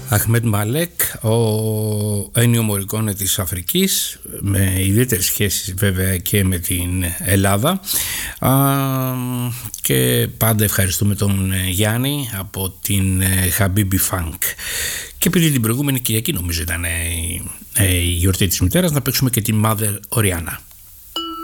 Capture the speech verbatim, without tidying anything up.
Αχμέτ Μαλέκ, ο Ένιο Μωρικόνε της Αφρικής, με ιδιαίτερες σχέσεις βέβαια και με την Ελλάδα. Α, και πάντα ευχαριστούμε τον Γιάννη από την Habibi Funk. Και επειδή την προηγούμενη Κυριακή νομίζω ήταν η, η γιορτή της μητέρας, να παίξουμε και τη Mother Oriana.